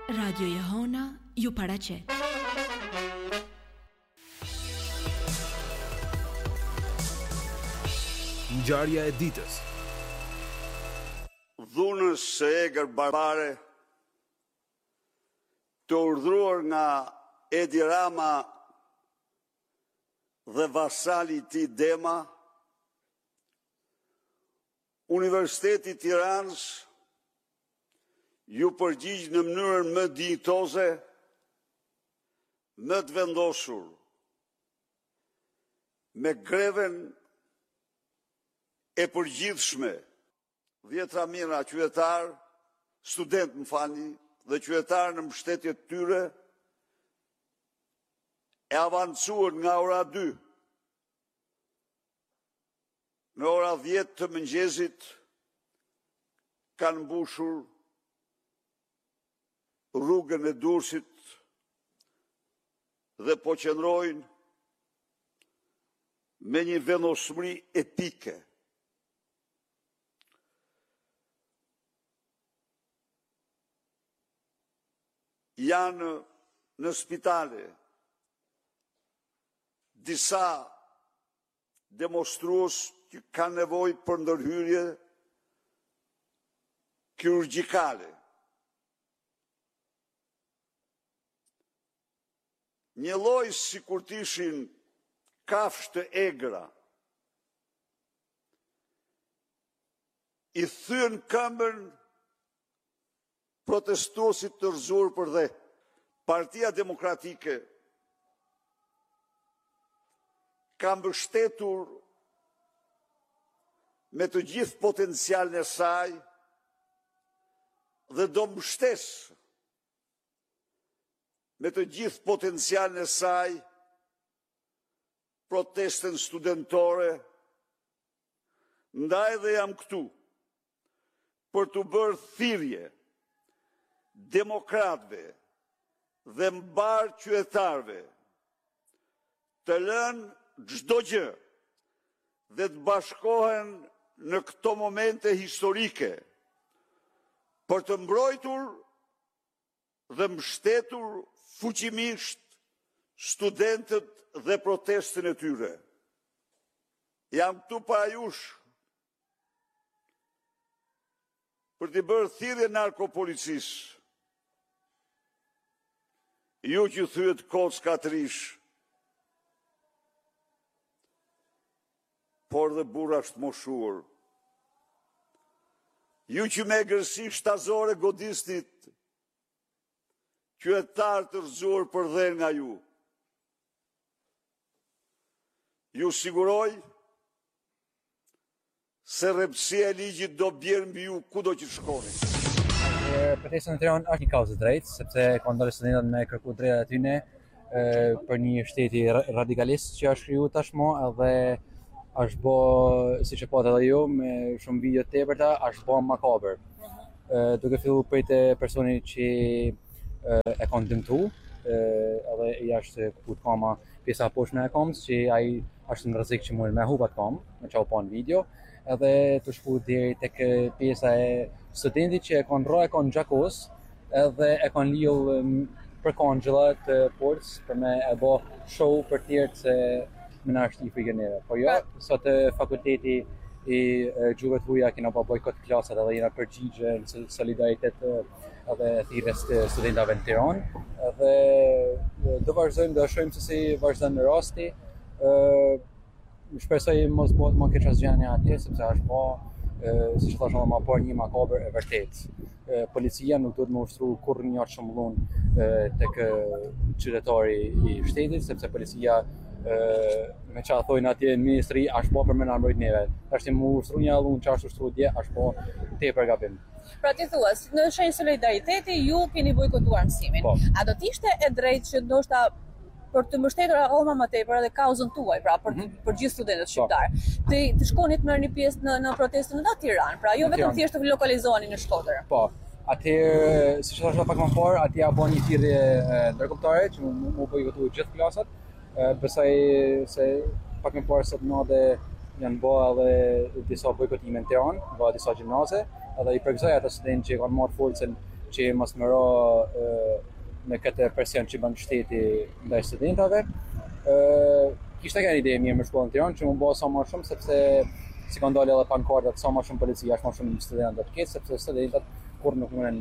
Radio Jehona ju paraqet. Ngjarja e ditës. Dhunës së egër barbare të urdhëruar nga Edi Rama dhe vasali i tij Dema, Universiteti i Tiranës ju përgjigj në mënyrën më dinjitoze, më të vendosur, me greven e përgjithshme. 10 mijëra qytetar, student më falni, dhe qytetar në mbështetjet tyre e avancuar nga ora 2. Në ora 10 të mëngjesit kanë mbushur rrugën e Durrësit dhe po qëndrojnë me një vendosmëri epike. Janë në spitale disa demonstrues që kanë nevojë për ndërhyrje kirurgjikale. Një lloj sikur të ishin kafshë të egra, i thyen këmbën protestuesit të rrëzuar për dhe. Partia Demokratike ka mbështetur me të gjithë potencialin e saj dhe do mbështes me të gjithë potencialin e saj protestën studentore, ndaj dhe jam këtu për të bërë thirrje demokratëve dhe mbar qytetarëve të lënë çdo gjë dhe të bashkohen në këto momente historike për të mbrojtur dhe mbështetur fuqimisht studentët dhe protestën e tyre. Jam këtu para jush për të bërë thirrje narkopolicisë. Ju që thyet kocka të rish, por dhe burra të moshuar. Ju që me egërsi shtazore godisnit, qytetar të rrëzuar për dhe nga ju. Ju siguroj se rreptësia e ligjit do bjerë mbi ju kudo që shkoni. Protesta në Tiranë është një kauzë e drejtë, sepse ka ndalë studentët me kërku drejtat e tyre për një shteti radikalist që është kriju tashmë, edhe është bë, siç e pat edhe ju, me shumë video të tepërta, është bë makabër. Duke fillu prej të personi që e kanë dëmtu, edhe jashtë ku të kama pjesa poshtë e kamës, që ai është në rrezik që mund me hupat kamë, me çau pa në video, edhe të shku deri tek pjesa e studentit që e kanë rrë, e kanë gjakos, edhe e kanë lill për kangjëlla të portës për me e bë show për tjerë se më na është i frikën neve. Po jo, sot fakulteti i gjuhëve të huaja kena bë bojkot klasat edhe jena përgjigje në solidaritet edhe thirrjes të studentëve në Tiranë. Edhe do vazhdojmë, do shohim se si vazhdon rasti. Shpresoj mos bëhet më keq asgjë atje, sepse është bë si që thashë ma parë një makabër e vërtet. Policia nuk duhet më ushtru kur një atë shëmbullun tek qytetari i shtetit, sepse policia me qa thojnë atje në ministri është po për me në mbrojt neve. Ashtë më ushtru një allun që është ushtru dje, është po tepër gabim. Pra ti thua, në shenjë solidariteti ju keni bojkotuar mësimin. Po. A do t'ishte e drejtë që ndoshta për të mbështetur akoma më tepër edhe kauzën tuaj, pra për gjithë studentët shqiptar. Të shkonit merr një pjesë në protestën në Tiranë, pra jo vetëm thjesht të lokalizoheni në Shkodër. Po. Atëherë, siç thashë pak më parë, atje ja bën një thirrje ndërkombëtare që mu bojkotuar gjithë klasat. Besoj se pak më parë sot natë janë bërë edhe disa bojkotime në Tiranë, nga disa gjimnaze, edhe I përgëzoj ata studentë që kanë marrë forcën që mos mëro me këtë presion që bën shteti ndaj studentave. Kishte kanë ide mirë me shkollën Tiranë që më bëu sa më shumë sepse si kanë dalë edhe pankartat sa më shumë policia, as më shumë studentë të ketë sepse studentët kur nuk mundën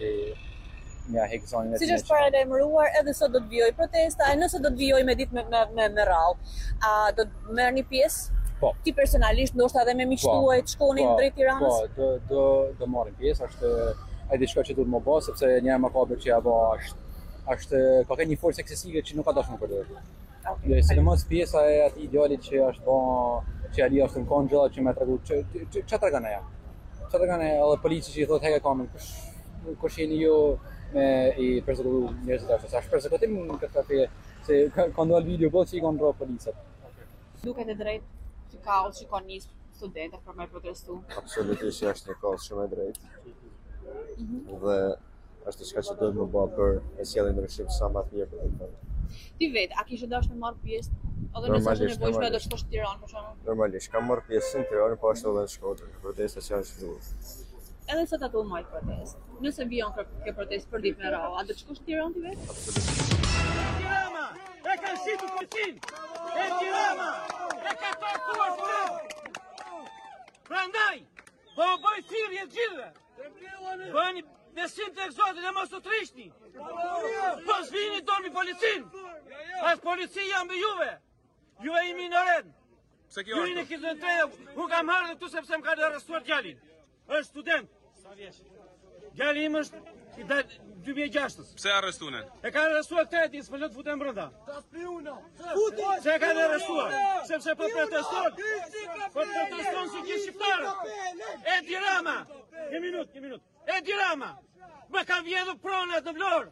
një hekzonin e siç është paralajmëruar, edhe sot do të vijoj protesta, e nëse do të vijoj me ditë me radhë, a do të merrni pjesë? Po. Ti personalisht ndoshta edhe me miqtuaj të shkonin drejt Tiranës? Po, do marrim pjesë, është ai diçka që duhet më bë sepse një më kabër që ja bë është ka një forcë eksesive që nuk ka dashur për të. Dhe sidomos pjesa e atij idealit që është bë që ali është në konjë që më tregu ç'a tregon ajo. Ç'a tregon edhe policia që i thotë heka kamen kush jeni ju me i persekutu njerëzit ashtu. Sa persekutim në këtë kafe se kanë dalë video po që i kanë rrobë policat. Duket e drejtë që kaos që kanë nisë studentët për me protestu? Absolutisht është një kaos shumë e drejtë. Dhe është diçka që duhet më bëj për e sjelljen ndryshim sa më të mirë për të. Ti vetë, a kishe dashur të marr pjesë? Edhe nëse është nevojshme do të shkosh në Tiranë për shembull? Normalisht, kam marrë pjesë në Tiranë, po ashtu edhe në Shkodër, protestat që janë zhvilluar. Edhe sot ato majt protestë. Nëse vijon kjo protestë për ditë me radhë, a do të shkosh në Tiranë ti vetë? Tirana e ka shitur polisin! E Tirana e ka tortuar studentët! Prandaj, po bëj thirrje të gjithëve! Bëni besim tek Zoti dhe mos u trishni! Po zvini dormi policin! As policia janë me juve! Juve i minoren! Ju i në kizën të unë kam harë dhe tu sepse më ka arrestuar djalin. Është student. Djali im është 2006. Pse arrestunen? E ka arrestuar treti, s'po lë të futen brenda. Se e ka arrestuar, sepse po proteston. Po proteston si gjithë shqiptarët. Edi Rama, një minut. Edi Rama, më ka vjedhur pronat në Vlorë.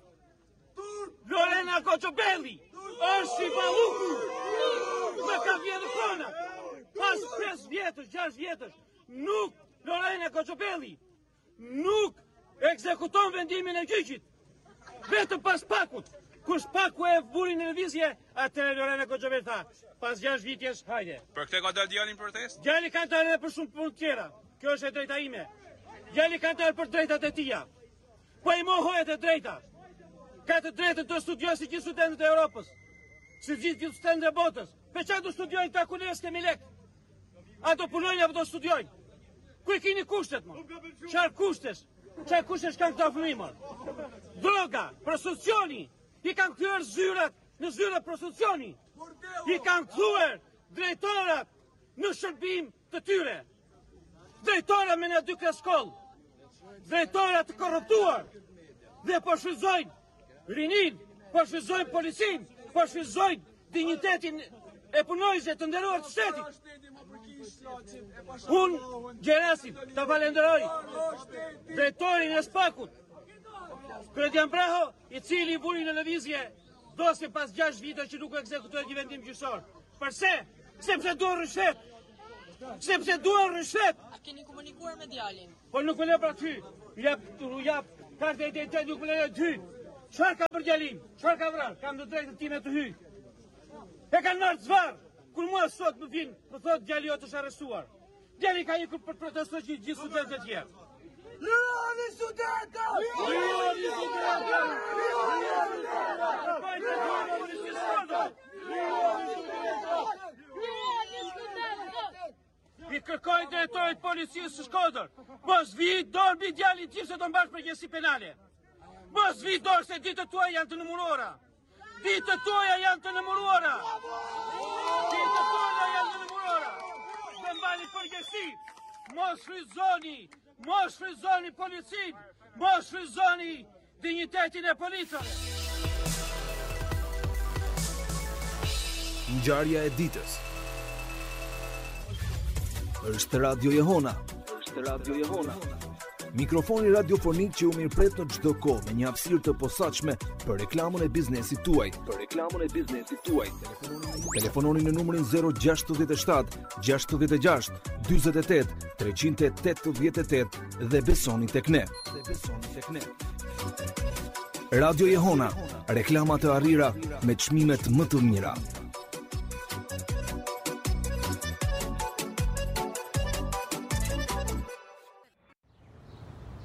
Lorena Koçobelli, është i ballukur. Më ka vjedhur pronat. Pas 5 vjetësh, 6 vjetësh, nuk Lorena Koçobelli nuk ekzekuton vendimin e gjyqit. Vetëm pas pakut. Kush paku e vuri në lëvizje, atëherë Lorena Koçobelli tha, pas 6 vitjesh, hajde. Për këtë ka dalë djalin protest? Djali ka dalë për shumë punë tjera. Kjo është e drejta ime. Djali ka dalë për drejtat e tija. Po i mohohet e drejta. Ka të drejtën të studiojë si gjithë studentët e Europës. Si gjithë studentët e botës. Për çfarë do studiojnë ta ku ne s'kemi lek? A do punojnë apo do studiojnë? Ku i keni kushtet më? Çfarë kushtesh? Çfarë kushtesh kanë këta fëmijë? Droga, prostitucioni. I kanë kthyer zyrat në zyra prostitucioni. I kanë kthyer drejtorat në shërbim të tyre. Drejtora me në 2 kreskoll. Drejtora të korruptuar. Dhe po shfrytëzojnë rinin, po shfrytëzojnë policin, po shfrytëzojnë dinjitetin e punojësve të nderuar të shtetit. Unë Gjerasin të falenderoj drejtorin e Spakut, Kredian Braho, i cili vuri në lëvizje dosje pas 6 vite që nuk ekzekutohet një vendim gjyqësor. Përse? Sepse duan rishvet. Sepse duan rishvet. A keni komunikuar me djalin? Po nuk më le pra ty. Jap kartë e identitet, nuk më le të hy. Çfarë ka për djalin? Çfarë ka vrarë? Kam të drejtën time të hy. E kanë marrë zvarr. Kur mua sot më vin, më thot djali jot është arrestuar. Djali ka ikur për protestojë gjithë studentët e tjerë. Lironi studentët! Lironi studentët! I kërkoj drejtorit policisë së Shkodër. Mos vi dorë mbi djalin tim se do mbash përgjegjësi penale. Mos vi dorë se ditët tuaja janë të numëruara. Ditët tuaja janë të numëruara. Ditët tuaja janë të numëruara. Do mbani përgjegjësi. Mos shfrytëzoni policin. Mos shfrytëzoni dinjitetin e policave. Ngjarja e ditës. Është Radio Jehona. Mikrofoni radiofonik që u mirëpret në çdo kohë me një hapësirë të posaçme për reklamën e biznesit tuaj. Telefononi në numrin 067 66 48 388 dhe besoni tek ne. Radio Jehona, reklama të arrira me çmimet më të mira.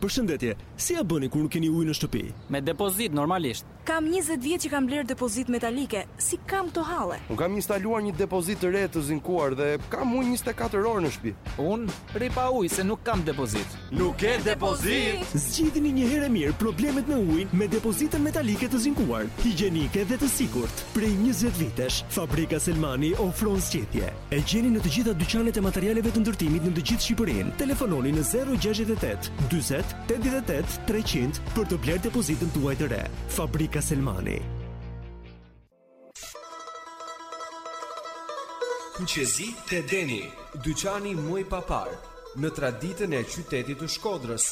Përshëndetje, si ja bëni kur nuk keni ujë në shtëpi? Me depozit normalisht. Kam 20 vjet që kam bler depozit metalike. Si kam to halle? Unë kam instaluar një depozit të re të zinkuar dhe kam ujë 24 orë në shtëpi. Unë rri pa ujë se nuk kam depozit. Nuk ke depozit? Zgjidhni një herë mirë problemet me ujin me depozitën metalike të zinkuar, higjienike dhe të sigurt. Prej 20 vitesh, Fabrika Selmani ofron zgjidhje. E gjeni në të gjitha dyqanet e materialeve të ndërtimit në të gjithë Shqipërinë. Telefononi në 068 40 88 300 për të bler depozitën tuaj të re. Fabrika Selmani. Kuqezi te Deni, dyqani muj papar, në traditën e qytetit të Shkodrës.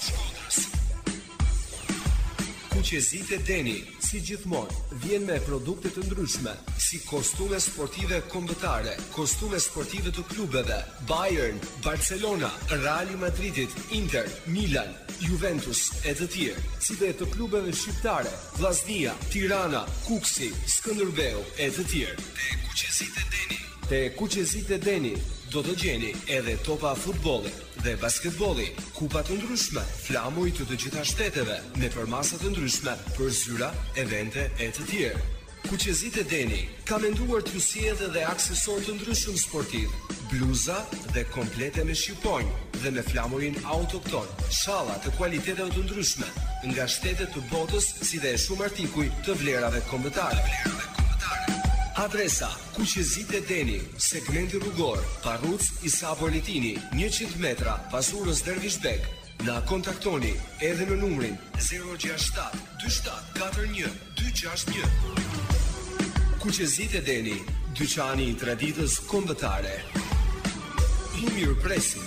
Kuqezi te Deni, si gjithmonë, vjen me produkte të ndryshme, si kostume sportive kombëtare, kostume sportive të klubeve, Bayern, Barcelona, Real Madridit, Inter, Milan, Juventus e të tjerë, si dhe të klubeve shqiptare, Vllaznia, Tirana, Kuksi, Skënderbeu e të tjerë. Te Kuqezit e Deni do të gjeni edhe topa futbolli dhe basketbolli, kupa të ndryshme, flamuj të të gjitha shteteve, me përmasa të ndryshme për zyra, evente e të tjerë. Kuqezit e Deni ka menduar t'ju sjellë edhe aksesor të ndryshëm sportiv, bluza dhe komplete me shqiponjë dhe me flamurin autokton, shalla të kualiteteve të ndryshme, nga shtetet të botës si dhe shumë artikuj të vlerave kombëtare. Adresa: Kuqezit e Deni, segmenti rrugor, Parruc Isa Bolitini, 100 metra pas urës Dervishbek. Na kontaktoni edhe në numrin 067 27 41 261. Kuqezit e Deni, dyqani i traditës kombëtare. Ju mirëpresim.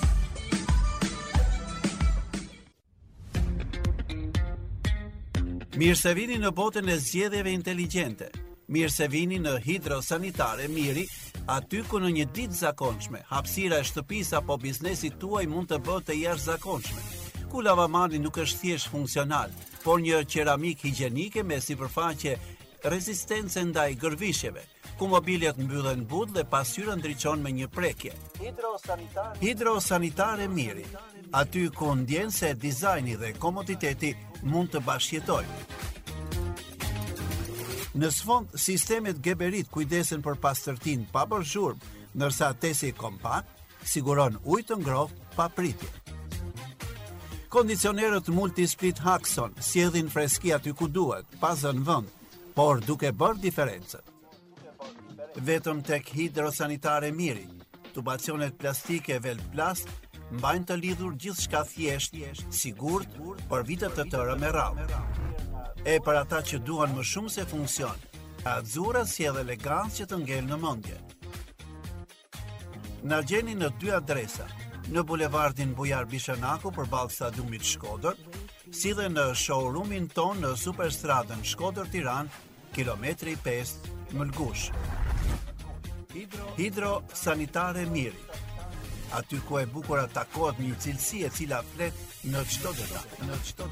Mirë se vini në botën e zgjedhjeve inteligjente. Mirë se vini në Hidrosanitare Miri, aty ku në një ditë zakonshme, hapësira e shtëpisë apo biznesit tuaj mund të bëhet e jashtëzakonshme. Ku lavamani nuk është thjesht funksional, por një qeramik higjienike me sipërfaqe rezistence ndaj gërvishjeve, ku mobiljet mbyllen but dhe pasqyra ndriçon me një prekje. Hidrosanitare Miri, aty ku ndjen se dizajni dhe komoditeti mund të bashkëjetojnë. Në sfond, sistemet Geberit kujdesen për pastërtinë pa bërë zhurmë, ndërsa tesi kompakt siguron ujë të ngrohtë pa pritje. Kondicionerët Multisplit Haxon sjellin freski aty ku duhet, pa zënë vend, por duke bërë diferencën. Vetëm tek Hidrosanitare Miri, tubacionet plastike Velplast mbajnë të lidhur gjithçka thjesht, sigurt, për vite të tëra me radhë. E për ata që duan më shumë se funksion, Azura sjell elegancë që të ngel në mendje. Na gjeni në 2 adresa, në bulevardin Bujar Bishanaku përballë stadiumit Shkodër, si dhe në showroomin ton në Superstradën Shkodër-Tiranë, kilometri 5 Mëlgush. Hidrosanitare Miri, aty ku e bukur takohet një cilësi e cila flet në çdo detaj.